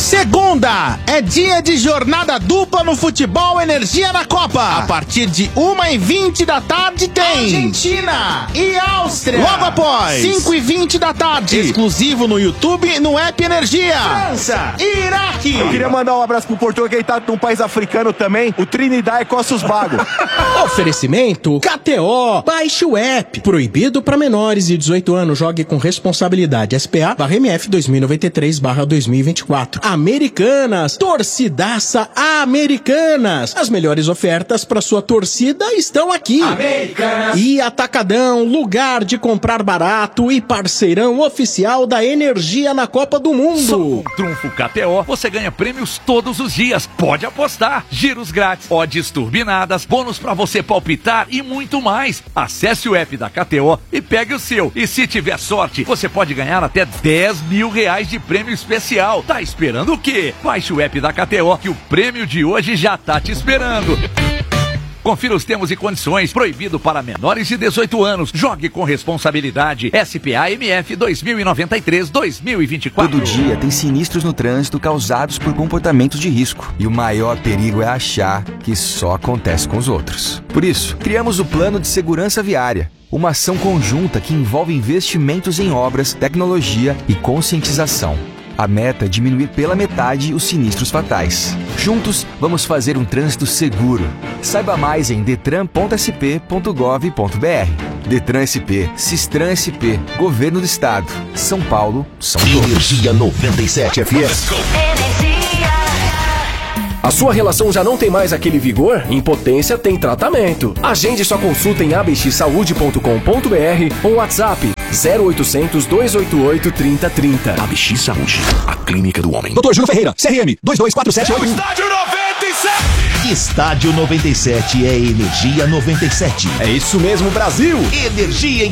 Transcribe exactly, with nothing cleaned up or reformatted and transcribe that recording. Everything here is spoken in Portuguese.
Segunda é dia de jornada dupla no futebol Energia na Copa. A partir de uma e vinte da tarde tem Argentina e Áustria. Logo após, cinco e vinte da tarde, exclusivo no YouTube e no app Energia. França e Iraque. Eu queria mandar um abraço pro Portugal, que ele tá num país africano também, o Trinidad e Costa dos Bagos. Oferecimento K T O. Baixe o app. Proibido para menores de dezoito anos. Jogue com responsabilidade. S P A barra M F dois mil e noventa e três barra dois mil e vinte e quatro. Americanas. Torcidaça Americanas. As melhores ofertas para sua torcida estão aqui. Americanas. E Atacadão. Lugar de comprar barato e parceirão oficial da Energia na Copa do Mundo. Só com o Trunfo K T O você ganha prêmios todos os dias. Pode apostar. Giros grátis, odds turbinadas, bônus para você palpitar e muito mais. Acesse o app da K T O e pegue o seu. E se tiver sorte, você pode ganhar até dez mil reais de prêmio especial. Tá esperando o quê? Baixe o app da K T O que o prêmio de hoje já tá te esperando. Confira os termos e condições. Proibido para menores de dezoito anos. Jogue com responsabilidade. S P A M F dois mil e noventa e três barra dois mil e vinte e quatro. Todo dia tem sinistros no trânsito causados por comportamentos de risco. E o maior perigo é achar que só acontece com os outros. Por isso, criamos o Plano de Segurança Viária. Uma ação conjunta que envolve investimentos em obras, tecnologia e conscientização. A meta é diminuir pela metade os sinistros fatais. Juntos, vamos fazer um trânsito seguro. Saiba mais em detran ponto s p ponto gov ponto b r. Detran S P, Sistran S P, Governo do Estado. São Paulo, São Paulo. Energia noventa e sete F M. A sua relação já não tem mais aquele vigor? Impotência tem tratamento. Agende sua consulta em a b x saúde ponto com ponto b r ou WhatsApp zero oitocentos, dois oito oito, trinta trinta. A B X Saúde, a clínica do homem. doutor Júlio Ferreira, C R M dois dois quatro sete oito um. Estádio noventa e sete! Estádio noventa e sete é Energia noventa e sete. É isso mesmo, Brasil! Energia em